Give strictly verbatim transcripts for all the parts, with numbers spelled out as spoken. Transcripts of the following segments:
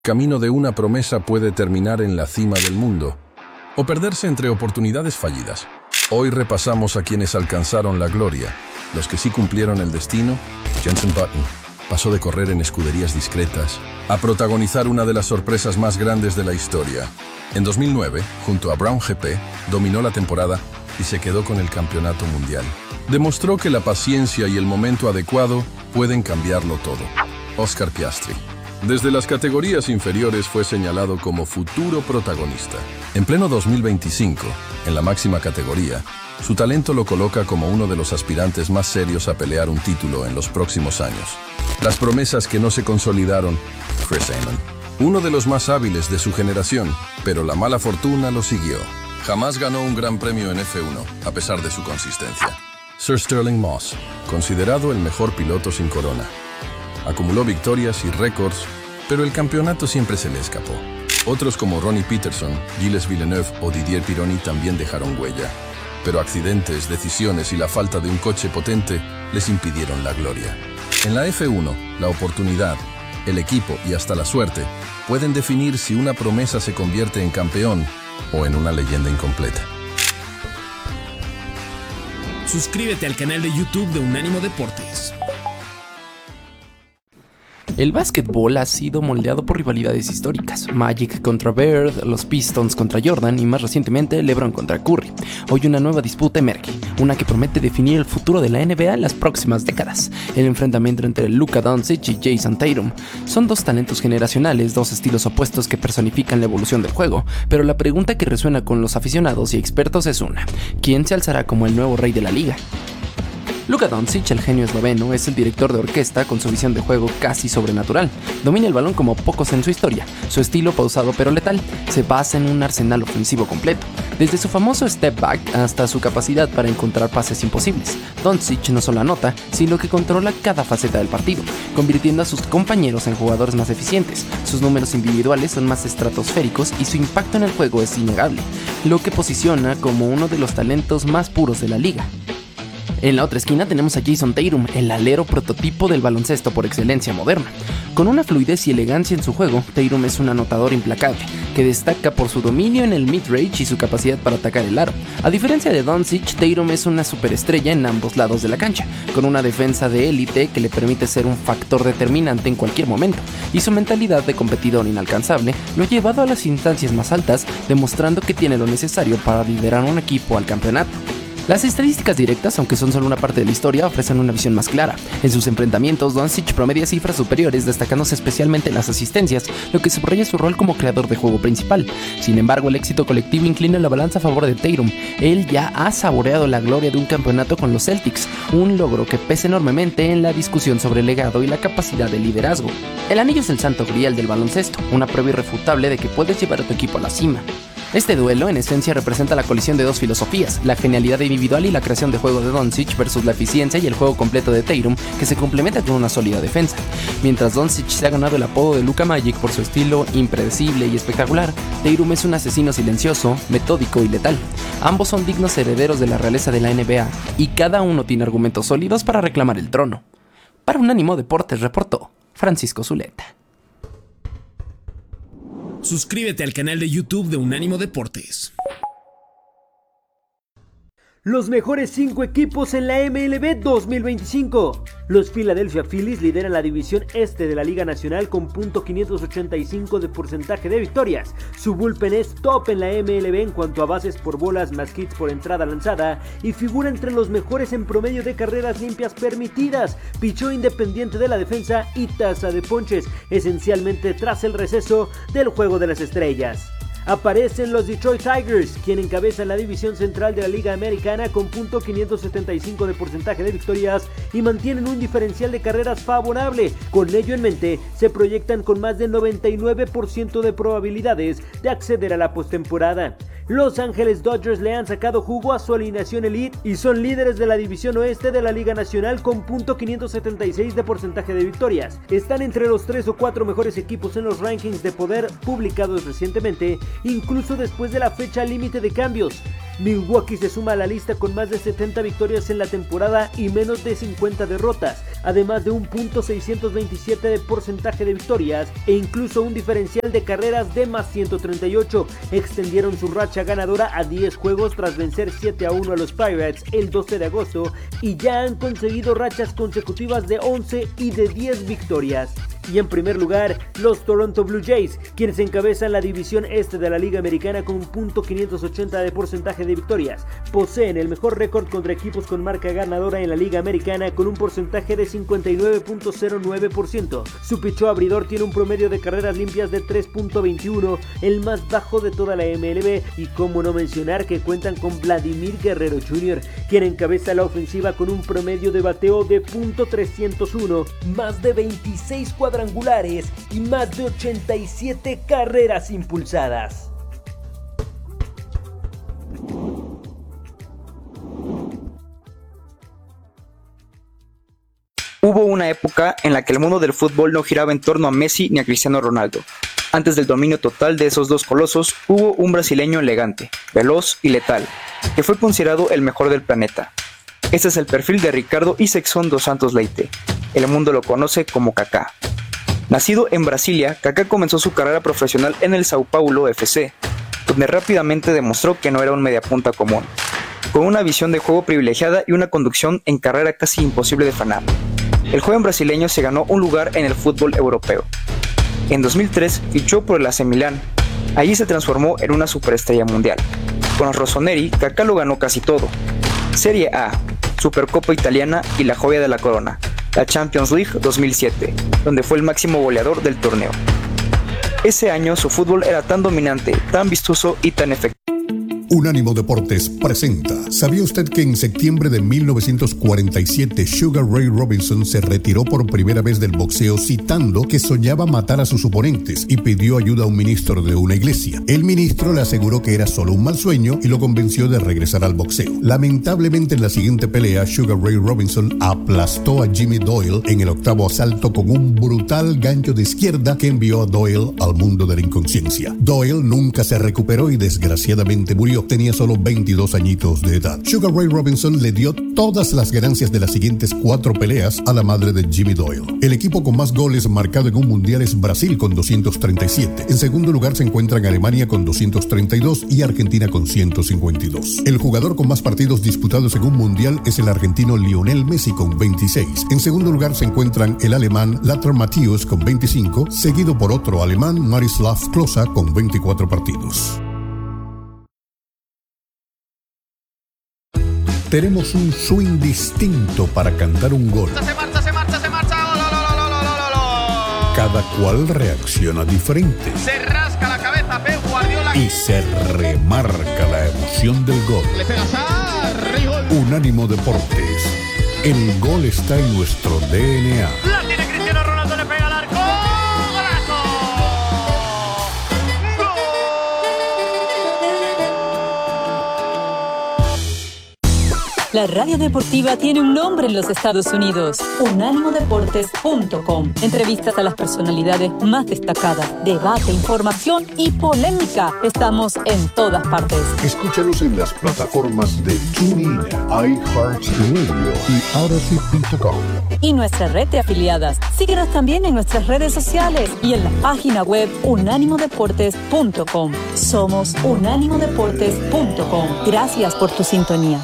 camino de una promesa puede terminar en la cima del mundo o perderse entre oportunidades fallidas. Hoy repasamos a quienes alcanzaron la gloria. Los que sí cumplieron el destino. Jenson Button pasó de correr en escuderías discretas a protagonizar una de las sorpresas más grandes de la historia. En dos mil nueve, junto a Brown G P, dominó la temporada y se quedó con el campeonato mundial. Demostró que la paciencia y el momento adecuado pueden cambiarlo todo. Oscar Piastri. Desde las categorías inferiores fue señalado como futuro protagonista. En pleno dos mil veinticinco, en la máxima categoría, su talento lo coloca como uno de los aspirantes más serios a pelear un título en los próximos años. Las promesas que no se consolidaron. Chris Amon, uno de los más hábiles de su generación, pero la mala fortuna lo siguió. Jamás ganó un gran premio en F uno, a pesar de su consistencia. Sir Stirling Moss, considerado el mejor piloto sin corona. Acumuló victorias y récords, pero el campeonato siempre se le escapó. Otros como Ronnie Peterson, Gilles Villeneuve o Didier Pironi también dejaron huella, pero accidentes, decisiones y la falta de un coche potente les impidieron la gloria. En la F uno, la oportunidad, el equipo y hasta la suerte pueden definir si una promesa se convierte en campeón o en una leyenda incompleta. Suscríbete al canal de YouTube de Unánimo Deportes. El básquetbol ha sido moldeado por rivalidades históricas, Magic contra Bird, los Pistons contra Jordan y más recientemente LeBron contra Curry. Hoy una nueva disputa emerge, una que promete definir el futuro de la N B A en las próximas décadas. El enfrentamiento entre Luka Doncic y Jason Tatum. Son dos talentos generacionales, dos estilos opuestos que personifican la evolución del juego, pero la pregunta que resuena con los aficionados y expertos es una: ¿quién se alzará como el nuevo rey de la liga? Luka Doncic, el genio esloveno, es el director de orquesta con su visión de juego casi sobrenatural. Domina el balón como pocos en su historia. Su estilo, pausado pero letal, se basa en un arsenal ofensivo completo. Desde su famoso step back hasta su capacidad para encontrar pases imposibles. Doncic no solo anota, sino que controla cada faceta del partido, convirtiendo a sus compañeros en jugadores más eficientes. Sus números individuales son más estratosféricos y su impacto en el juego es innegable, lo que posiciona como uno de los talentos más puros de la liga. En la otra esquina tenemos a Jason Tatum, el alero prototipo del baloncesto por excelencia moderna. Con una fluidez y elegancia en su juego, Tatum es un anotador implacable, que destaca por su dominio en el mid-range y su capacidad para atacar el aro. A diferencia de Doncic, Tatum es una superestrella en ambos lados de la cancha, con una defensa de élite que le permite ser un factor determinante en cualquier momento, y su mentalidad de competidor inalcanzable lo ha llevado a las instancias más altas, demostrando que tiene lo necesario para liderar un equipo al campeonato. Las estadísticas directas, aunque son solo una parte de la historia, ofrecen una visión más clara. En sus enfrentamientos, Doncic promedia cifras superiores, destacándose especialmente en las asistencias, lo que subraya su rol como creador de juego principal. Sin embargo, el éxito colectivo inclina la balanza a favor de Tatum. Él ya ha saboreado la gloria de un campeonato con los Celtics, un logro que pesa enormemente en la discusión sobre el legado y la capacidad de liderazgo. El anillo es el santo grial del baloncesto, una prueba irrefutable de que puedes llevar a tu equipo a la cima. Este duelo, en esencia, representa la colisión de dos filosofías, la genialidad individual y la creación de juego de Doncic versus la eficiencia y el juego completo de Tatum, que se complementa con una sólida defensa. Mientras Doncic se ha ganado el apodo de Luka Magic por su estilo impredecible y espectacular, Tatum es un asesino silencioso, metódico y letal. Ambos son dignos herederos de la realeza de la N B A, y cada uno tiene argumentos sólidos para reclamar el trono. Para Unánimo Deportes reportó Francisco Zuleta. Suscríbete al canal de YouTube de Unánimo Deportes. Los mejores cinco equipos en la M L B dos mil veinticinco. Los Philadelphia Phillies lideran la división este de la Liga Nacional con punto quinientos ochenta y cinco de porcentaje de victorias. Su bullpen es top en la M L B en cuanto a bases por bolas más hits por entrada lanzada y figura entre los mejores en promedio de carreras limpias permitidas, pichó independiente de la defensa y tasa de ponches, esencialmente tras el receso del Juego de las Estrellas. Aparecen los Detroit Tigers, quien encabezan la división central de la Liga Americana con punto quinientos setenta y cinco de porcentaje de victorias y mantienen un diferencial de carreras favorable. Con ello en mente, se proyectan con más del noventa y nueve por ciento de probabilidades de acceder a la postemporada. Los Ángeles Dodgers le han sacado jugo a su alineación elite y son líderes de la división oeste de la Liga Nacional con punto quinientos setenta y seis de porcentaje de victorias. Están entre los tres o cuatro mejores equipos en los rankings de poder publicados recientemente, incluso después de la fecha límite de cambios. Milwaukee se suma a la lista con más de setenta victorias en la temporada y menos de cincuenta derrotas, además de un punto seiscientos veintisiete de porcentaje de victorias e incluso un diferencial de carreras de más ciento treinta y ocho. Extendieron su racha ganadora a diez juegos tras vencer siete a uno a los Pirates el doce de agosto y ya han conseguido rachas consecutivas de once y de diez victorias. Y en primer lugar, los Toronto Blue Jays, quienes encabezan la división este de la Liga Americana con un punto quinientos ochenta de porcentaje de victorias. Poseen el mejor récord contra equipos con marca ganadora en la Liga Americana con un porcentaje de cincuenta y nueve punto cero nueve por ciento. Su pichó abridor tiene un promedio de carreras limpias de tres punto veintiuno, el más bajo de toda la M L B, y cómo no mencionar que cuentan con Vladimir Guerrero junior, quien encabeza la ofensiva con un promedio de bateo de punto trescientos uno, más de veintiséis cuadrangulares y más de ochenta y siete carreras impulsadas. Hubo una época en la que el mundo del fútbol no giraba en torno a Messi ni a Cristiano Ronaldo. Antes del dominio total de esos dos colosos, hubo un brasileño elegante, veloz y letal, que fue considerado el mejor del planeta. Este es el perfil de Ricardo Isaacson dos Santos Leite. El mundo lo conoce como Kaká. Nacido en Brasilia, Kaká comenzó su carrera profesional en el São Paulo F C, donde rápidamente demostró que no era un mediapunta común, con una visión de juego privilegiada y una conducción en carrera casi imposible de frenar. El joven brasileño se ganó un lugar en el fútbol europeo. En dos mil tres fichó por el A C Milán. Allí se transformó en una superestrella mundial. Con los rossoneri, Kaká lo ganó casi todo: Serie A, Supercopa Italiana y la joya de la corona, la Champions League dos mil siete, donde fue el máximo goleador del torneo. Ese año su fútbol era tan dominante, tan vistoso y tan efectivo. Unánimo Deportes presenta. ¿Sabía usted que en septiembre de mil novecientos cuarenta y siete Sugar Ray Robinson se retiró por primera vez del boxeo citando que soñaba matar a sus oponentes y pidió ayuda a un ministro de una iglesia? El ministro le aseguró que era solo un mal sueño y lo convenció de regresar al boxeo. Lamentablemente, en la siguiente pelea, Sugar Ray Robinson aplastó a Jimmy Doyle en el octavo asalto con un brutal gancho de izquierda que envió a Doyle al mundo de la inconsciencia. Doyle nunca se recuperó y desgraciadamente murió. Tenía solo veintidós añitos de edad. Sugar Ray Robinson le dio todas las ganancias de las siguientes cuatro peleas a la madre de Jimmy Doyle. El equipo con más goles marcado en un mundial es Brasil con doscientos treinta y siete. En segundo lugar se encuentran Alemania con doscientos treinta y dos y Argentina con ciento cincuenta y dos. El jugador con más partidos disputados en un mundial es el argentino Lionel Messi con veintiséis. En segundo lugar se encuentran el alemán Lothar Matthäus con veinticinco, seguido por otro alemán, Miroslav Klose, con veinticuatro partidos. Tenemos un swing distinto para cantar un gol. Se marcha, se marcha, se marcha. Gol, gol, gol, gol, gol, gol. Cada cual reacciona diferente. Se rasca la cabeza Pep Guardiola y se remarca la emoción del gol. Le pega Sarri, gol. Unánimo Deportes. El gol está en nuestro D N A. La tiene Cristiano Ronaldo, le pega al arco. ¡Golazo! La radio deportiva tiene un nombre en los Estados Unidos: unánimo deportes punto com. Entrevistas a las personalidades más destacadas, debate, información y polémica. Estamos en todas partes. Escúchanos en las plataformas de TuneIn, iHeartRadio y Odyssey punto com. Y nuestra red de afiliadas. Síguenos también en nuestras redes sociales y en la página web unánimo deportes punto com. Somos unánimo deportes punto com. Gracias por tu sintonía.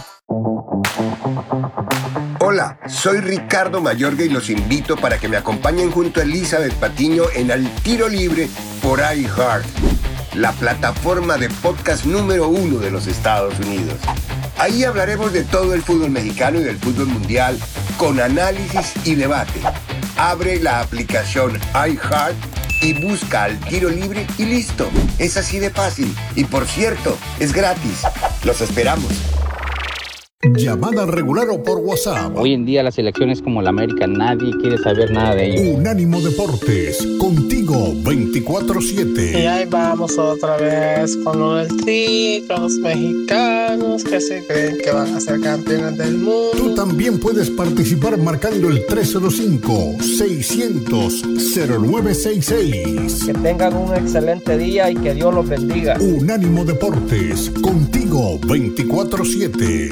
Hola, soy Ricardo Mayorga y los invito para que me acompañen junto a Elizabeth Patiño en Al Tiro Libre por iHeart, la plataforma de podcast número uno de los Estados Unidos. Ahí hablaremos de todo el fútbol mexicano y del fútbol mundial con análisis y debate. Abre la aplicación iHeart y busca Al Tiro Libre y listo. Es así de fácil. Y por cierto, es gratis. Los esperamos. llamada regular o por WhatsApp. Hoy en día las elecciones como la América, nadie quiere saber nada de ellos. Unánimo Deportes, contigo veinticuatro siete. Y ahí vamos otra vez con lo del Tri, con los mexicanos que se creen que van a ser campeones del mundo. Tú también puedes participar marcando el tres cero cinco, seiscientos, cero nueve sesenta y seis. Que tengan un excelente día y que Dios los bendiga. Unánimo Deportes, contigo veinticuatro siete.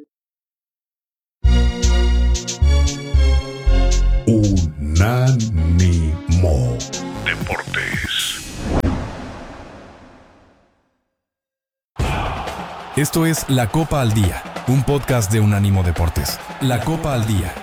Unánimo Deportes. Esto es La Copa al Día, un podcast de Unánimo Deportes. La Copa al Día.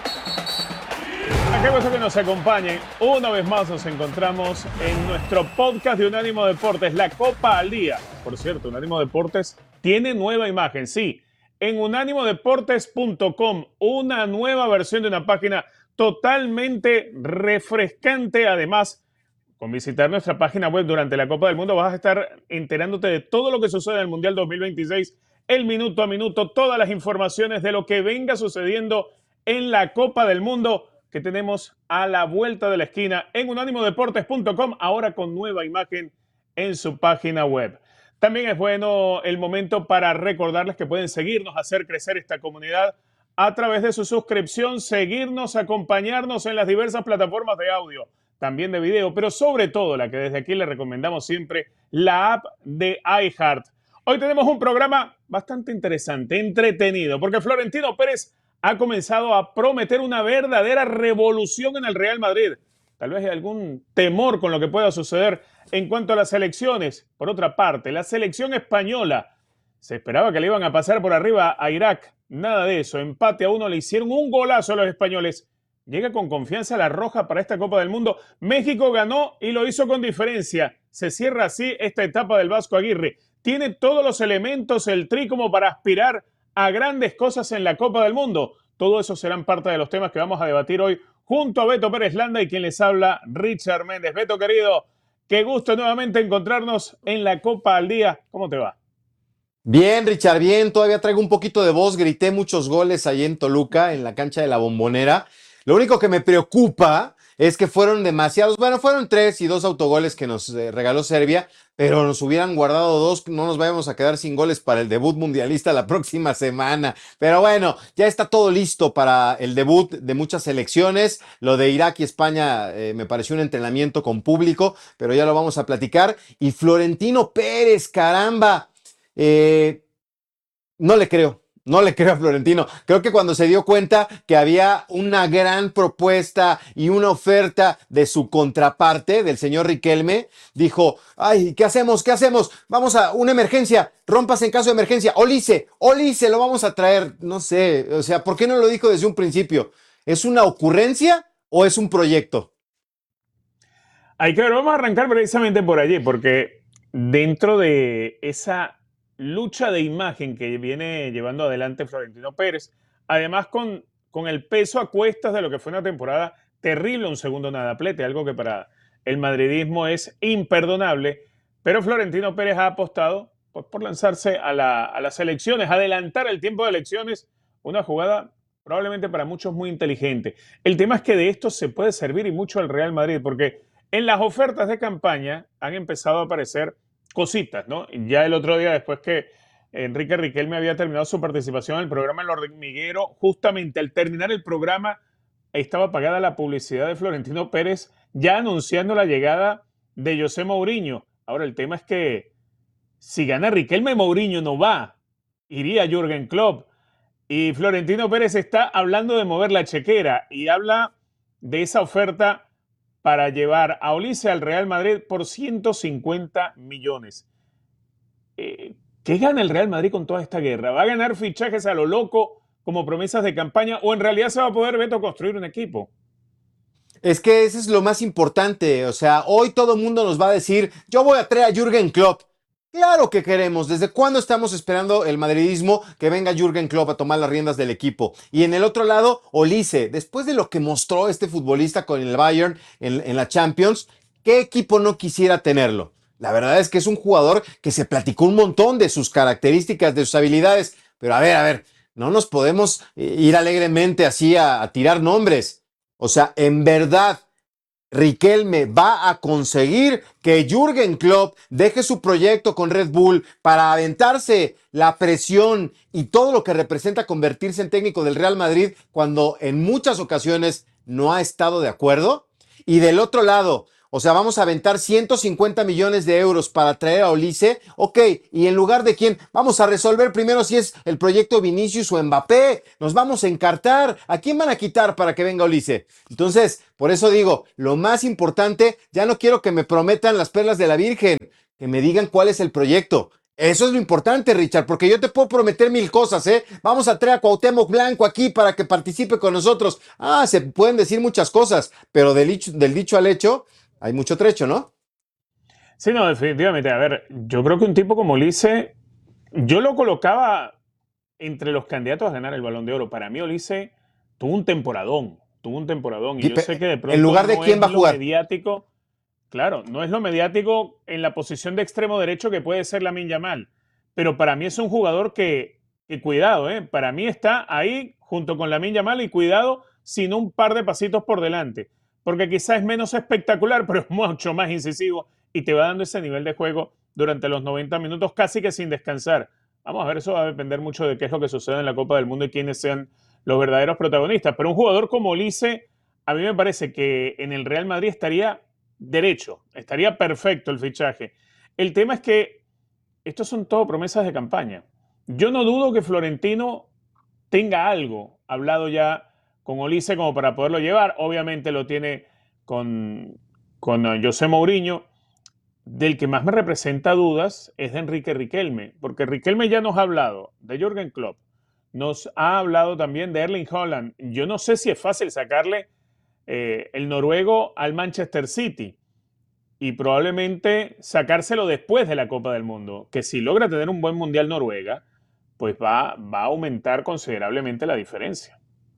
Qué gusto que nos acompañen. Una vez más nos encontramos en nuestro podcast de Unánimo Deportes, La Copa al Día. Por cierto, Unánimo Deportes tiene nueva imagen, sí. En unánimo deportes punto com, una nueva versión de una página totalmente refrescante. Además, con visitar nuestra página web durante la Copa del Mundo vas a estar enterándote de todo lo que sucede en el Mundial dos mil veintiséis, el minuto a minuto, todas las informaciones de lo que venga sucediendo en la Copa del Mundo que tenemos a la vuelta de la esquina en unánimo deportes punto com, ahora con nueva imagen en su página web. También es bueno el momento para recordarles que pueden seguirnos, hacer crecer esta comunidad a través de su suscripción, seguirnos, acompañarnos en las diversas plataformas de audio, también de video, pero sobre todo la que desde aquí le recomendamos siempre, la app de iHeart. Hoy tenemos un programa bastante interesante, entretenido, porque Florentino Pérez ha comenzado a prometer una verdadera revolución en el Real Madrid. Tal vez hay algún temor con lo que pueda suceder en cuanto a las elecciones. Por otra parte, la selección española, se esperaba que le iban a pasar por arriba a Irak. Nada de eso. Empate a uno, le hicieron un golazo a los españoles. Llega con confianza la roja para esta Copa del Mundo. México ganó y lo hizo con diferencia. Se cierra así esta etapa del Vasco Aguirre. Tiene todos los elementos el Tri como para aspirar a grandes cosas en la Copa del Mundo. Todo eso serán parte de los temas que vamos a debatir hoy junto a Beto Pérez Landa y quien les habla, Richard Méndez. Beto, querido, qué gusto nuevamente encontrarnos en la Copa al Día. ¿Cómo te va? Bien, Richard, bien. Todavía traigo un poquito de voz. Grité muchos goles ahí en Toluca, en la cancha de la Bombonera. Lo único que me preocupa es que fueron demasiados. Bueno, fueron tres y dos autogoles que nos eh, regaló Serbia, pero nos hubieran guardado dos. No nos vayamos a quedar sin goles para el debut mundialista la próxima semana. Pero bueno, ya está todo listo para el debut de muchas selecciones. Lo de Irak y España eh, me pareció un entrenamiento con público, pero ya lo vamos a platicar. Y Florentino Pérez, caramba. Eh, no le creo, no le creo a Florentino. Creo que cuando se dio cuenta que había una gran propuesta y una oferta de su contraparte, del señor Riquelme, dijo, ay, ¿qué hacemos? ¿Qué hacemos? Vamos a una emergencia, rompas en caso de emergencia. Olise, Olise, lo vamos a traer. No sé, o sea, ¿por qué no lo dijo desde un principio? ¿Es una ocurrencia o es un proyecto? Hay que ver, vamos a arrancar precisamente por allí, porque dentro de esa lucha de imagen que viene llevando adelante Florentino Pérez, además con, con el peso a cuestas de lo que fue una temporada terrible, un segundo nadaplete, algo que para el madridismo es imperdonable, pero Florentino Pérez ha apostado pues, por lanzarse a, la, a las elecciones, adelantar el tiempo de elecciones, una jugada probablemente para muchos muy inteligente. El tema es que de esto se puede servir y mucho al Real Madrid, porque en las ofertas de campaña han empezado a aparecer cositas, ¿no? Ya el otro día, después que Enrique Riquelme había terminado su participación en el programa El Hormiguero, justamente al terminar el programa estaba pagada la publicidad de Florentino Pérez ya anunciando la llegada de José Mourinho. Ahora el tema es que si gana Riquelme, Mourinho no va, iría Jürgen Klopp. Y Florentino Pérez está hablando de mover la chequera y habla de esa oferta para llevar a Olise al Real Madrid por ciento cincuenta millones. Eh, ¿Qué gana el Real Madrid con toda esta guerra? ¿Va a ganar fichajes a lo loco como promesas de campaña o en realidad se va a poder, Beto, construir un equipo? Es que eso es lo más importante. O sea, hoy todo el mundo nos va a decir, yo voy a traer a Jürgen Klopp. Claro que queremos. ¿Desde cuándo estamos esperando el madridismo que venga Jürgen Klopp a tomar las riendas del equipo? Y en el otro lado, Olise. Después de lo que mostró este futbolista con el Bayern en, en la Champions, ¿qué equipo no quisiera tenerlo? La verdad es que es un jugador que se platicó un montón de sus características, de sus habilidades. Pero a ver, a ver, no nos podemos ir alegremente así a, a tirar nombres. O sea, en verdad, Riquelme va a conseguir que Jürgen Klopp deje su proyecto con Red Bull para aventarse la presión y todo lo que representa convertirse en técnico del Real Madrid cuando en muchas ocasiones no ha estado de acuerdo. Y del otro lado, o sea, vamos a aventar ciento cincuenta millones de euros para traer a Olise. Ok, ¿y en lugar de quién? Vamos a resolver primero si es el proyecto Vinicius o Mbappé. Nos vamos a encartar. ¿A quién van a quitar para que venga Olise? Entonces, por eso digo, lo más importante, ya no quiero que me prometan las perlas de la Virgen, que me digan cuál es el proyecto. Eso es lo importante, Richard, porque yo te puedo prometer mil cosas, ¿eh? Vamos a traer a Cuauhtémoc Blanco aquí para que participe con nosotros. Ah, se pueden decir muchas cosas, pero del dicho, del dicho al hecho hay mucho trecho, ¿no? Sí, no, definitivamente. A ver, yo creo que un tipo como Olise, yo lo colocaba entre los candidatos a ganar el Balón de Oro. Para mí Olise tuvo un temporadón, tuvo un temporadón. Y Sí, yo pe- sé que de pronto ¿en lugar de no quién es va a lo jugar? mediático. Claro, no es lo mediático en la posición de extremo derecho que puede ser Lamine Yamal. Pero para mí es un jugador que, que cuidado, ¿eh? Para mí está ahí junto con Lamine Yamal y cuidado, sin un par de pasitos por delante. Porque quizás es menos espectacular, pero es mucho más incisivo y te va dando ese nivel de juego durante los noventa minutos casi que sin descansar. Vamos a ver, eso va a depender mucho de qué es lo que sucede en la Copa del Mundo y quiénes sean los verdaderos protagonistas. Pero un jugador como Olise, a mí me parece que en el Real Madrid estaría derecho, estaría perfecto el fichaje. El tema es que estos son todo promesas de campaña. Yo no dudo que Florentino tenga algo hablado ya con Olise como para poderlo llevar. Obviamente lo tiene con, con uh, José Mourinho. Del que más me representa dudas es de Enrique Riquelme, porque Riquelme ya nos ha hablado de Jürgen Klopp, nos ha hablado también de Erling Haaland. Yo no sé si es fácil sacarle eh, el noruego al Manchester City y probablemente sacárselo después de la Copa del Mundo, que si logra tener un buen Mundial Noruega, pues va, va a aumentar considerablemente la diferencia.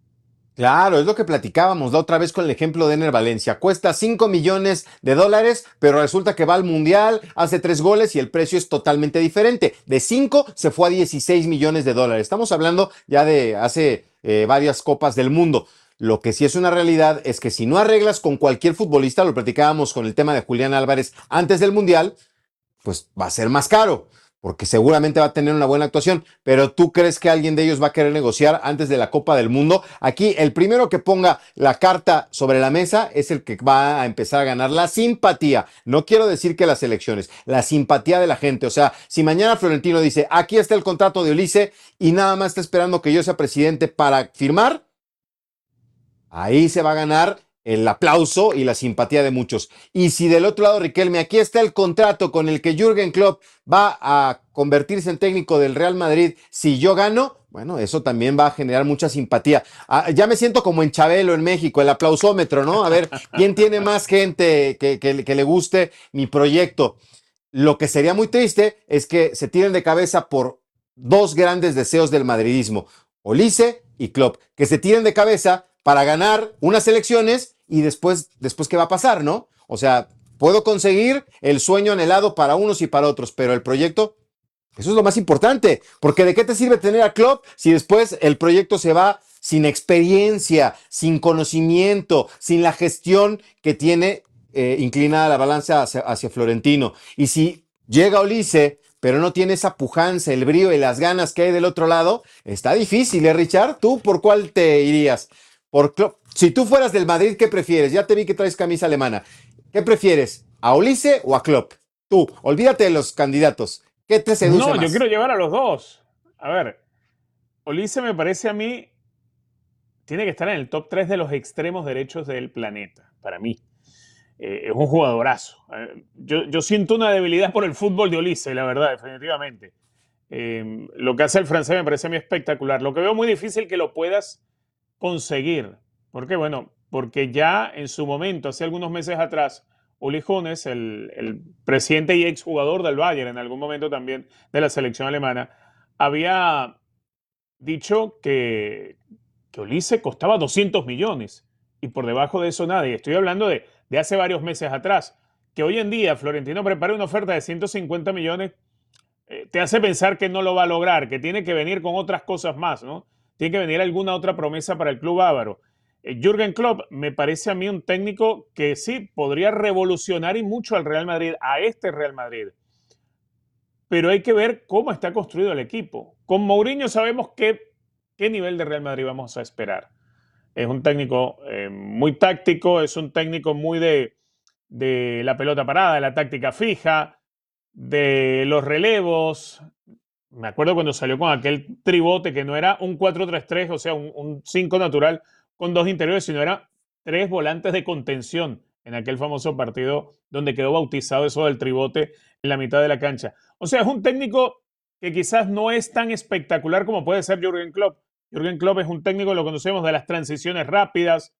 Claro, es lo que platicábamos la otra vez con el ejemplo de Ener Valencia. Cuesta cinco millones de dólares, pero resulta que va al Mundial, hace tres goles y el precio es totalmente diferente. De cinco se fue a dieciséis millones de dólares. Estamos hablando ya de hace eh, varias Copas del Mundo. Lo que sí es una realidad es que si no arreglas con cualquier futbolista, lo platicábamos con el tema de Julián Álvarez antes del Mundial, pues va a ser más caro, porque seguramente va a tener una buena actuación, pero ¿tú crees que alguien de ellos va a querer negociar antes de la Copa del Mundo? Aquí el primero que ponga la carta sobre la mesa es el que va a empezar a ganar la simpatía. No quiero decir que las elecciones, la simpatía de la gente. O sea, si mañana Florentino dice, aquí está el contrato de Olise y nada más está esperando que yo sea presidente para firmar, ahí se va a ganar el aplauso y la simpatía de muchos. Y si del otro lado, Riquelme, aquí está el contrato con el que Jürgen Klopp va a convertirse en técnico del Real Madrid, si yo gano, bueno, eso también va a generar mucha simpatía. Ah, ya me siento como en Chabelo en México, el aplausómetro, ¿no? A ver, ¿quién tiene más gente que, que, que le guste mi proyecto? Lo que sería muy triste es que se tiren de cabeza por dos grandes deseos del madridismo, Olise y Klopp, que se tiren de cabeza para ganar unas elecciones y después, después ¿qué va a pasar, no? O sea, puedo conseguir el sueño anhelado para unos y para otros, pero el proyecto, eso es lo más importante, porque ¿de qué te sirve tener a Klopp si después el proyecto se va sin experiencia, sin conocimiento, sin la gestión que tiene eh, inclinada la balanza hacia, hacia Florentino? Y si llega Olise, pero no tiene esa pujanza, el brío y las ganas que hay del otro lado, está difícil, ¿eh, Richard? ¿Tú por cuál te irías? Por Klopp. Si tú fueras del Madrid, ¿qué prefieres? Ya te vi que traes camisa alemana. ¿Qué prefieres? ¿A Olise o a Klopp? Tú, olvídate de los candidatos. ¿Qué te seduce No, más? yo quiero llevar a los dos. A ver, Olise me parece a mí, tiene que estar en el top tres de los extremos derechos del planeta, para mí. Eh, es un jugadorazo. Eh, yo, yo siento una debilidad por el fútbol de Olise, la verdad, definitivamente. Eh, lo que hace el francés me parece a mí espectacular. Lo que veo muy difícil que lo puedas conseguir. ¿Por qué? Bueno, porque ya en su momento, hace algunos meses atrás, Uli Hoeneß, el, el presidente y exjugador del Bayern, en algún momento también de la selección alemana, había dicho que, que Olise costaba doscientos millones y por debajo de eso nadie. Estoy hablando de, de hace varios meses atrás. Que hoy en día Florentino prepara una oferta de ciento cincuenta millones, eh, te hace pensar que no lo va a lograr, que tiene que venir con otras cosas más, ¿no? Tiene que venir alguna otra promesa para el club bávaro. Eh, Jürgen Klopp me parece a mí un técnico que sí podría revolucionar y mucho al Real Madrid, a este Real Madrid. Pero hay que ver cómo está construido el equipo. Con Mourinho sabemos qué, qué nivel de Real Madrid vamos a esperar. Es un técnico eh, muy táctico, es un técnico muy de, de la pelota parada, de la táctica fija, de los relevos. Me acuerdo cuando salió con aquel tribote que no era un cuatro tres tres, o sea, un, un cinco natural con dos interiores, sino era tres volantes de contención en aquel famoso partido donde quedó bautizado eso del tribote en la mitad de la cancha. O sea, es un técnico que quizás no es tan espectacular como puede ser Jürgen Klopp. Jürgen Klopp es un técnico, lo conocemos, de las transiciones rápidas,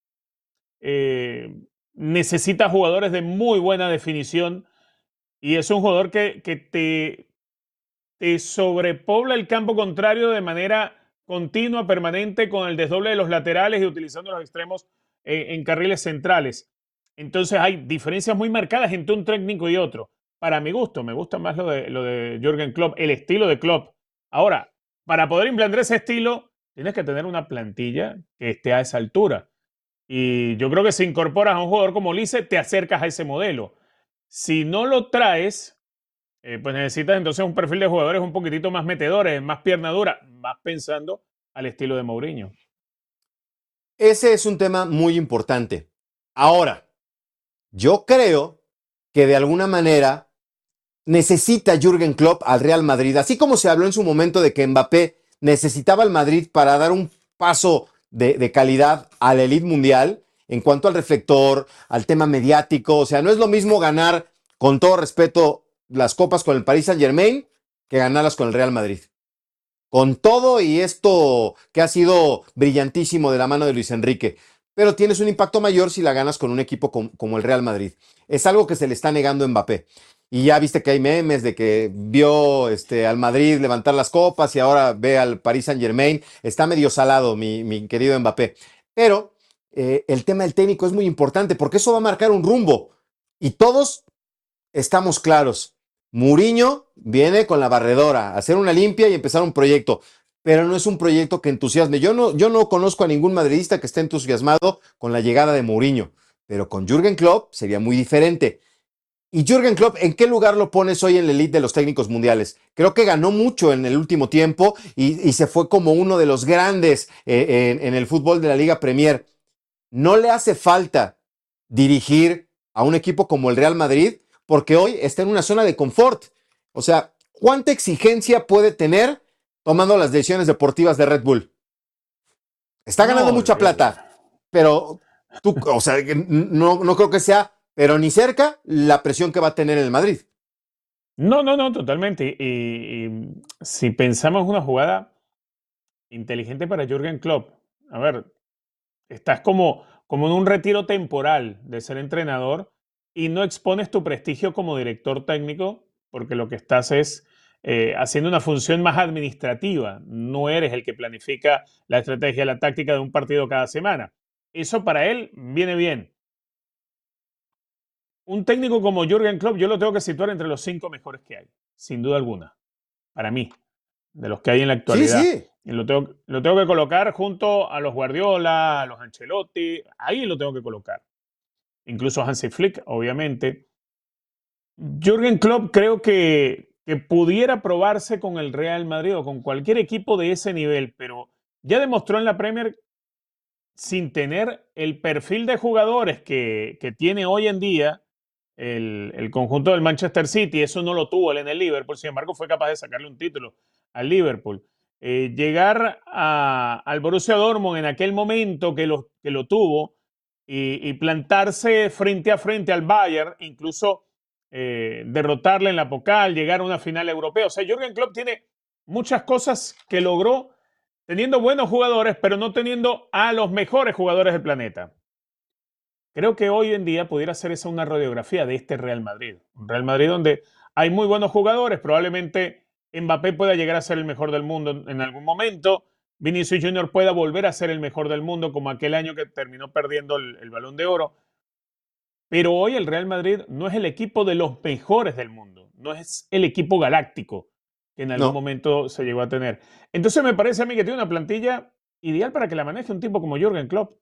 eh, necesita jugadores de muy buena definición y es un jugador que, que te, te sobrepobla el campo contrario de manera continua, permanente, con el desdoble de los laterales y utilizando los extremos eh, en carriles centrales. Entonces hay diferencias muy marcadas entre un técnico y otro. Para mi gusto, me gusta más lo de, lo de Jürgen Klopp, el estilo de Klopp. Ahora, para poder implantar ese estilo, tienes que tener una plantilla que esté a esa altura. Y yo creo que si incorporas a un jugador como Olise, te acercas a ese modelo. Si no lo traes, eh, pues necesitas entonces un perfil de jugadores un poquitito más metedores, más pierna dura, más pensando al estilo de Mourinho. Ese es un tema muy importante. Ahora, yo creo que de alguna manera necesita Jürgen Klopp al Real Madrid, así como se habló en su momento de que Mbappé necesitaba al Madrid para dar un paso de, de calidad a la elite mundial en cuanto al reflector, al tema mediático. O sea, no es lo mismo ganar, con todo respeto, las copas con el Paris Saint-Germain que ganarlas con el Real Madrid. Con todo y esto que ha sido brillantísimo de la mano de Luis Enrique. Pero tienes un impacto mayor si la ganas con un equipo com- como el Real Madrid. Es algo que se le está negando a Mbappé. Y ya viste que hay memes de que vio este, al Madrid levantar las copas y ahora ve al Paris Saint-Germain. Está medio salado, mi, mi querido Mbappé. Pero eh, el tema del técnico es muy importante porque eso va a marcar un rumbo. Y todos estamos claros. Mourinho viene con la barredora, a hacer una limpia y empezar un proyecto. Pero no es un proyecto que entusiasme. Yo no, yo no conozco a ningún madridista que esté entusiasmado con la llegada de Mourinho. Pero con Jürgen Klopp sería muy diferente. ¿Y Jürgen Klopp en qué lugar lo pones hoy en la elite de los técnicos mundiales? Creo que ganó mucho en el último tiempo y, y se fue como uno de los grandes eh, en, en el fútbol de la Liga Premier. No le hace falta dirigir a un equipo como el Real Madrid porque hoy está en una zona de confort. O sea, ¿cuánta exigencia puede tener tomando las decisiones deportivas de Red Bull? Está ganando no, mucha plata, pero tú, o sea, no, no creo que sea, pero ni cerca, la presión que va a tener el Madrid. No, no, no, totalmente. Y, y si pensamos una jugada inteligente para Jürgen Klopp, a ver, estás como, como en un retiro temporal de ser entrenador y no expones tu prestigio como director técnico porque lo que estás es eh, haciendo una función más administrativa. No eres el que planifica la estrategia, la táctica de un partido cada semana. Eso para él viene bien. Un técnico como Jürgen Klopp yo lo tengo que situar entre los cinco mejores que hay, sin duda alguna, para mí, de los que hay en la actualidad. Sí, sí. Y lo tengo, lo tengo que colocar junto a los Guardiola, a los Ancelotti, ahí lo tengo que colocar. Incluso Hansi Flick, obviamente. Jürgen Klopp creo que, que pudiera probarse con el Real Madrid o con cualquier equipo de ese nivel, pero ya demostró en la Premier sin tener el perfil de jugadores que, que tiene hoy en día el, el conjunto del Manchester City. Eso no lo tuvo él en el Liverpool, sin embargo fue capaz de sacarle un título al Liverpool. Eh, llegar a, al Borussia Dortmund en aquel momento que lo, que lo tuvo y, y plantarse frente a frente al Bayern, incluso eh, derrotarle en la Pokal, llegar a una final europea. O sea, Jürgen Klopp tiene muchas cosas que logró teniendo buenos jugadores, pero no teniendo a los mejores jugadores del planeta. Creo que hoy en día pudiera ser esa una radiografía de este Real Madrid. Un Real Madrid donde hay muy buenos jugadores, probablemente Mbappé pueda llegar a ser el mejor del mundo en algún momento, Vinicius Junior pueda volver a ser el mejor del mundo como aquel año que terminó perdiendo el, el Balón de Oro. Pero hoy el Real Madrid no es el equipo de los mejores del mundo, no es el equipo galáctico que en algún No. momento se llegó a tener. Entonces me parece a mí que tiene una plantilla ideal para que la maneje un tipo como Jürgen Klopp.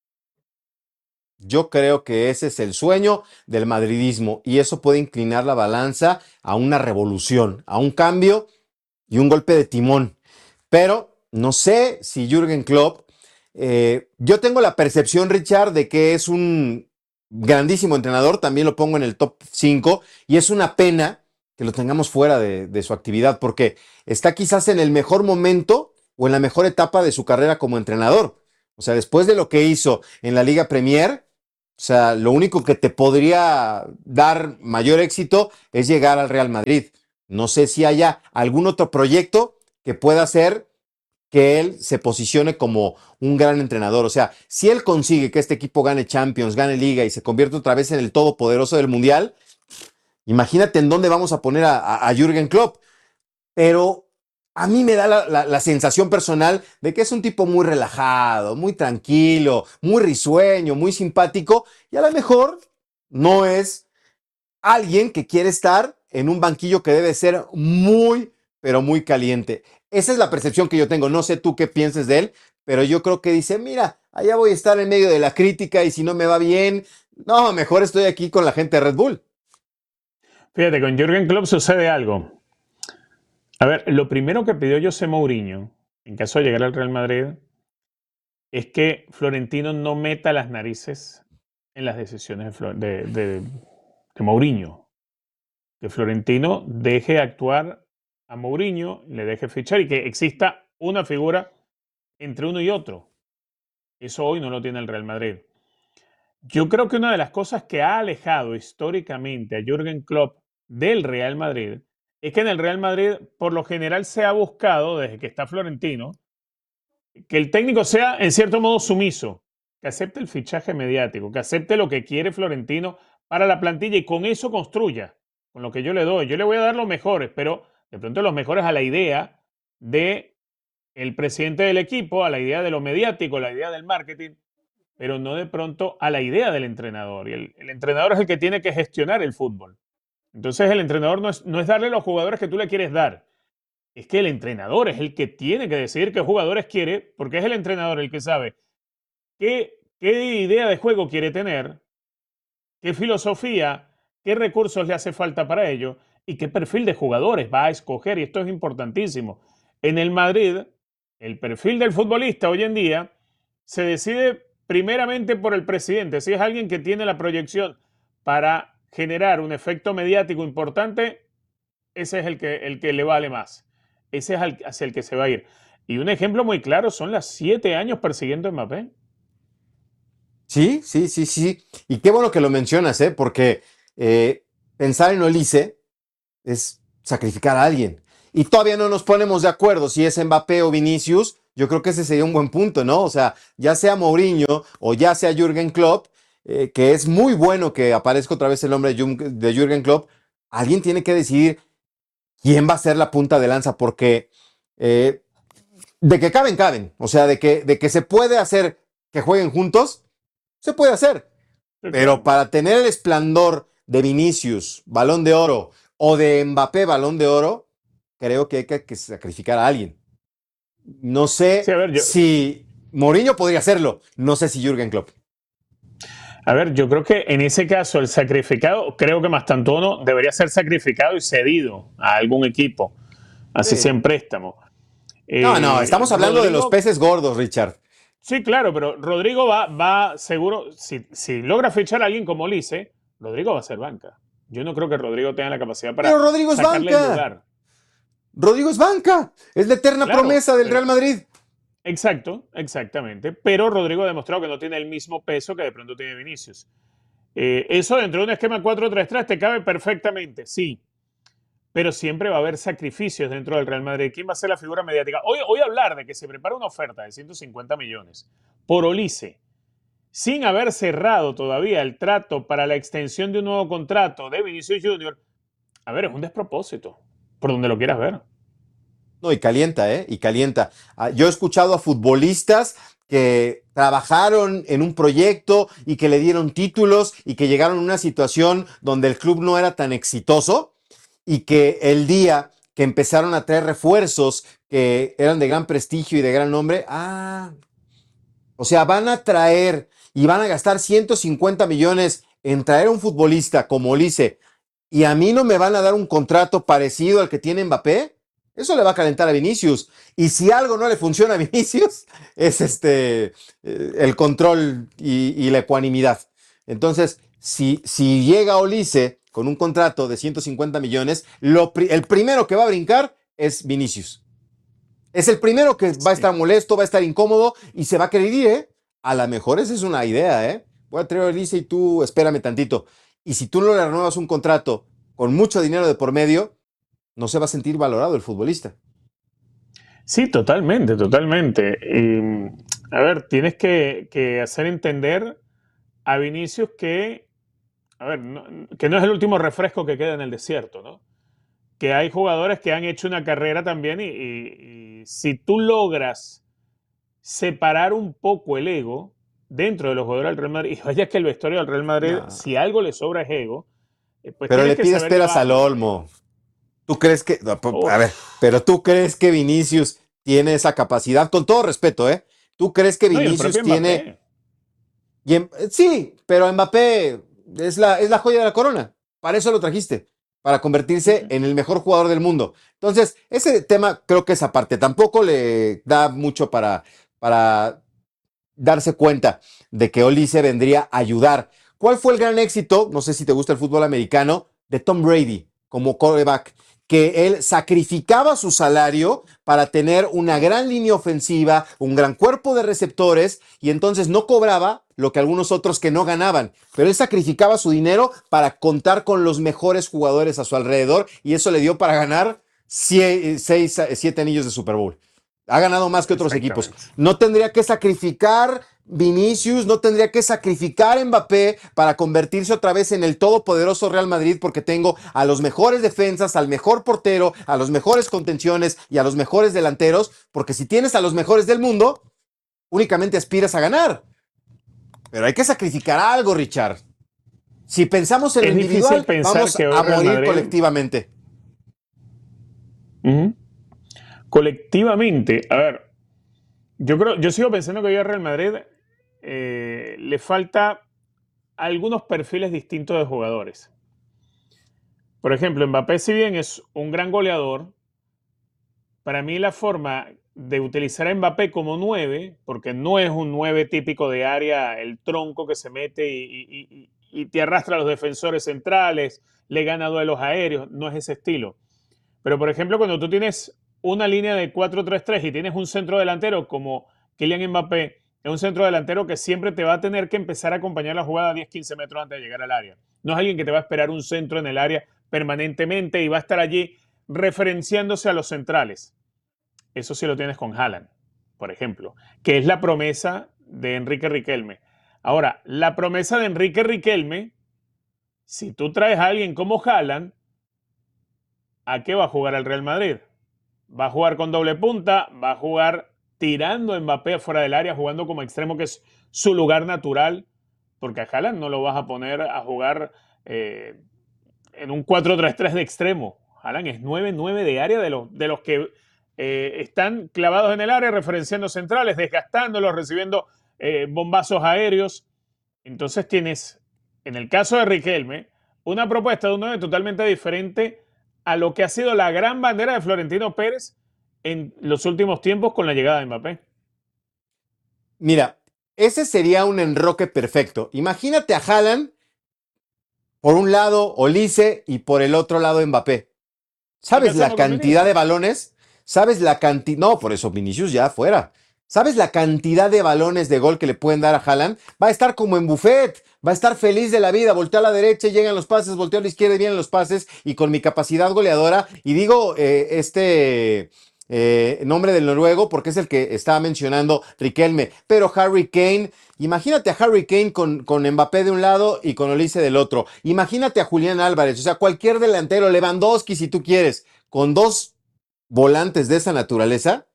Yo creo que ese es el sueño del madridismo y eso puede inclinar la balanza a una revolución, a un cambio y un golpe de timón. Pero no sé si Jürgen Klopp, eh, yo tengo la percepción, Richard, de que es un grandísimo entrenador, también lo pongo en el top cinco y es una pena que lo tengamos fuera de, de su actividad porque está quizás en el mejor momento o en la mejor etapa de su carrera como entrenador. O sea, después de lo que hizo en la Liga Premier, o sea, lo único que te podría dar mayor éxito es llegar al Real Madrid. No sé si haya algún otro proyecto que pueda hacer que él se posicione como un gran entrenador. O sea, si él consigue que este equipo gane Champions, gane Liga y se convierta otra vez en el todopoderoso del Mundial, imagínate en dónde vamos a poner a, a, a Jürgen Klopp. Pero a mí me da la, la, la sensación personal de que es un tipo muy relajado, muy tranquilo, muy risueño, muy simpático y a lo mejor no es alguien que quiere estar en un banquillo que debe ser muy, pero muy caliente. Esa es la percepción que yo tengo. No sé tú qué pienses de él, pero yo creo que dice, mira, allá voy a estar en medio de la crítica y si no me va bien, no, mejor estoy aquí con la gente de Red Bull. Fíjate, con Jürgen Klopp sucede algo. A ver, lo primero que pidió José Mourinho, en caso de llegar al Real Madrid, es que Florentino no meta las narices en las decisiones de, de, de, de Mourinho. Que Florentino deje actuar a Mourinho, le deje fichar y que exista una figura entre uno y otro. Eso hoy no lo tiene el Real Madrid. Yo creo que una de las cosas que ha alejado históricamente a Jürgen Klopp del Real Madrid es que en el Real Madrid, por lo general, se ha buscado, desde que está Florentino, que el técnico sea, en cierto modo, sumiso, que acepte el fichaje mediático, que acepte lo que quiere Florentino para la plantilla y con eso construya, con lo que yo le doy. Yo le voy a dar los mejores, pero de pronto los mejores a la idea de el presidente del equipo, a la idea de lo mediático, a la idea del marketing, pero no de pronto a la idea del entrenador. Y el, el entrenador es el que tiene que gestionar el fútbol. Entonces el entrenador no es, no es darle los jugadores que tú le quieres dar. Es que el entrenador es el que tiene que decidir qué jugadores quiere, porque es el entrenador el que sabe qué, qué idea de juego quiere tener, qué filosofía, qué recursos le hace falta para ello y qué perfil de jugadores va a escoger. Y esto es importantísimo. En el Madrid, el perfil del futbolista hoy en día se decide primeramente por el presidente. Si es alguien que tiene la proyección para generar un efecto mediático importante, ese es el que, el que le vale más. Ese es el, hacia el que se va a ir. Y un ejemplo muy claro son los siete años persiguiendo a Mbappé. Sí, sí, sí, sí. Y qué bueno que lo mencionas, ¿eh? Porque eh, pensar en Olise es sacrificar a alguien. Y todavía no nos ponemos de acuerdo si es Mbappé o Vinicius. Yo creo que ese sería un buen punto, ¿no? O sea, ya sea Mourinho o ya sea Jürgen Klopp, eh, que es muy bueno que aparezca otra vez el nombre de Jürgen Klopp, alguien tiene que decidir quién va a ser la punta de lanza, porque eh, de que caben, caben. O sea, de que, de que se puede hacer que jueguen juntos, se puede hacer. Pero para tener el esplendor de Vinicius, Balón de Oro, o de Mbappé, Balón de Oro, creo que hay que, que sacrificar a alguien. No sé sí, a ver, yo... si Mourinho podría hacerlo, no sé si Jürgen Klopp. A ver, yo creo que en ese caso el sacrificado, creo que Mastantuono debería ser sacrificado y cedido a algún equipo, así sí. sea en préstamo. No, eh, no, estamos hablando Rodrigo, de los peces gordos, Richard. Sí, claro, pero Rodrigo va, va seguro, si, si logra fichar a alguien como Olise, Rodrigo va a ser banca. Yo no creo que Rodrigo tenga la capacidad para pero Rodrigo es sacarle banca. el lugar. Rodrigo es banca, es la eterna claro, promesa del pero, Real Madrid. Exacto, exactamente. Pero Rodrigo ha demostrado que no tiene el mismo peso que de pronto tiene Vinicius. Eh, eso dentro de un esquema cuatro tres tres te cabe perfectamente, sí. Pero siempre va a haber sacrificios dentro del Real Madrid. ¿Quién va a ser la figura mediática? Hoy, hoy hablar de que se prepara una oferta de ciento cincuenta millones por Olise, sin haber cerrado todavía el trato para la extensión de un nuevo contrato de Vinicius Junior, a ver, es un despropósito, por donde lo quieras ver. No, y calienta, ¿eh? Y calienta. Yo he escuchado a futbolistas que trabajaron en un proyecto y que le dieron títulos y que llegaron a una situación donde el club no era tan exitoso y que el día que empezaron a traer refuerzos que eran de gran prestigio y de gran nombre. Ah, o sea, van a traer y van a gastar ciento cincuenta millones en traer a un futbolista como Olise y a mí no me van a dar un contrato parecido al que tiene Mbappé. Eso le va a calentar a Vinicius. Y si algo no le funciona a Vinicius, es este, eh, el control y, y la ecuanimidad. Entonces, si, si llega Olise con un contrato de ciento cincuenta millones, lo, el primero que va a brincar es Vinicius. Es el primero que va a estar molesto, va a estar incómodo y se va a querer ir, ¿eh? A lo mejor esa es una idea, ¿eh? Voy a traer a Olise y tú espérame tantito. Y si tú no le renuevas un contrato con mucho dinero de por medio, no se va a sentir valorado el futbolista. Sí, totalmente, totalmente. Y, a ver, tienes que, que hacer entender a Vinicius que, a ver, no, que no es el último refresco que queda en el desierto, ¿no? Que hay jugadores que han hecho una carrera también y, y, y si tú logras separar un poco el ego dentro de los jugadores del Real Madrid, y vaya que el vestuario del Real Madrid, no. si algo le sobra es ego, pues pero le que pides peras al olmo. ¿Tú crees que, a ver, pero tú crees que Vinicius tiene esa capacidad? Con todo respeto, ¿eh? ¿Tú crees que Vinicius no, tiene... Y en, sí, pero Mbappé es la, es la joya de la corona. Para eso lo trajiste, para convertirse uh-huh. en el mejor jugador del mundo. Entonces, ese tema creo que esa parte tampoco le da mucho para, para darse cuenta de que Olise vendría a ayudar. ¿Cuál fue el gran éxito, no sé si te gusta el fútbol americano, de Tom Brady como quarterback? Que él sacrificaba su salario para tener una gran línea ofensiva, un gran cuerpo de receptores, y entonces no cobraba lo que algunos otros que no ganaban, pero él sacrificaba su dinero para contar con los mejores jugadores a su alrededor, y eso le dio para ganar seis, seis, siete anillos de Super Bowl. Ha ganado más que otros equipos. No tendría que sacrificar Vinicius, no tendría que sacrificar Mbappé para convertirse otra vez en el todopoderoso Real Madrid, porque tengo a los mejores defensas, al mejor portero, a los mejores contenciones y a los mejores delanteros, porque si tienes a los mejores del mundo, únicamente aspiras a ganar. Pero hay que sacrificar algo, Richard. Si pensamos en es lo individual, vamos que a morir Madrid... colectivamente. Uh-huh. Colectivamente, a ver, yo creo, yo sigo pensando que hoy a Real Madrid eh, le falta algunos perfiles distintos de jugadores. Por ejemplo, Mbappé, si bien es un gran goleador, para mí la forma de utilizar a Mbappé como nueve, porque no es un nueve típico de área, el tronco que se mete y, y, y, y te arrastra a los defensores centrales, le gana duelos aéreos, no es ese estilo. Pero, por ejemplo, cuando tú tienes una línea de cuatro tres tres y tienes un centro delantero como Kylian Mbappé, es un centro delantero que siempre te va a tener que empezar a acompañar la jugada diez quince metros antes de llegar al área. No es alguien que te va a esperar un centro en el área permanentemente y va a estar allí referenciándose a los centrales. Eso sí lo tienes con Haaland, por ejemplo, que es la promesa de Enrique Riquelme. Ahora, la promesa de Enrique Riquelme, si tú traes a alguien como Haaland, ¿a qué va a jugar el Real Madrid? Va a jugar con doble punta, va a jugar tirando a Mbappé fuera del área, jugando como extremo, que es su lugar natural, porque a Haaland no lo vas a poner a jugar eh, en un cuatro tres tres de extremo. Haaland es nueve nueve de área, de los, de los que eh, están clavados en el área, referenciando centrales, desgastándolos, recibiendo eh, bombazos aéreos. Entonces tienes, en el caso de Riquelme, una propuesta de un nueve totalmente diferente a lo que ha sido la gran bandera de Florentino Pérez en los últimos tiempos con la llegada de Mbappé. Mira, ese sería un enroque perfecto. Imagínate a Haaland, por un lado Olise y por el otro lado Mbappé. ¿Sabes la cantidad de balones? ¿Sabes la cantidad? No, por eso Vinicius ya fuera. ¿Sabes la cantidad de balones de gol que le pueden dar a Haaland? Va a estar como en buffet, va a estar feliz de la vida, voltea a la derecha, llegan los pases, voltea a la izquierda y vienen los pases, y con mi capacidad goleadora, y digo eh, este eh, nombre del noruego porque es el que estaba mencionando Riquelme, pero Harry Kane, imagínate a Harry Kane con, con Mbappé de un lado y con Olise del otro, imagínate a Julián Álvarez, o sea, cualquier delantero, Lewandowski si tú quieres, con dos volantes de esa naturaleza,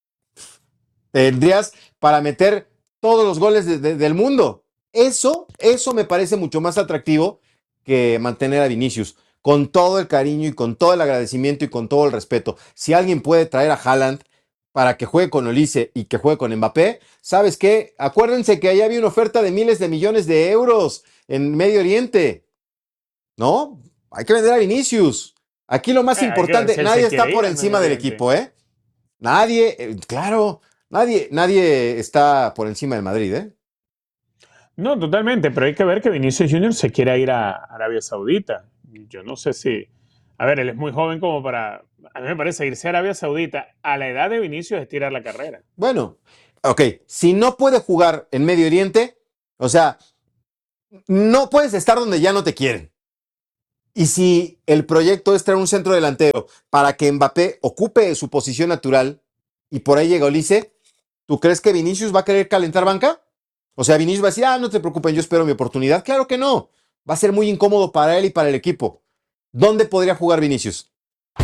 tendrías para meter todos los goles de, de, del mundo. Eso, eso me parece mucho más atractivo que mantener a Vinicius. con todo el cariño y con todo el agradecimiento y con todo el respeto, si alguien puede traer a Haaland para que juegue con Olise y que juegue con Mbappé, ¿sabes qué? Acuérdense que allá había una oferta de miles de millones de euros en Medio Oriente, ¿no? Hay que vender a Vinicius. Aquí lo más Eh, importante, que, nadie se está quiere por ir encima al del Medio equipo, ¿eh? Nadie, eh, claro, nadie, nadie está por encima del Madrid, ¿eh? No, totalmente, pero hay que ver que Vinicius Junior se quiera ir a Arabia Saudita. Yo no sé si... A ver, él es muy joven como para... A mí me parece irse a Arabia Saudita a la edad de Vinicius es tirar la carrera. Bueno, ok, si no puede jugar en Medio Oriente, o sea, no puedes estar donde ya no te quieren. Y si el proyecto es traer un centro delantero para que Mbappé ocupe su posición natural y por ahí llega Olise, ¿tú crees que Vinicius va a querer calentar banca? O sea, Vinicius va a decir, ah, no te preocupes, yo espero mi oportunidad. Claro que no. Va a ser muy incómodo para él y para el equipo. ¿Dónde podría jugar Vinicius?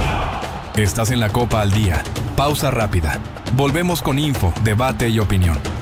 Estás en la Copa al Día. Pausa rápida. Volvemos con info, debate y opinión.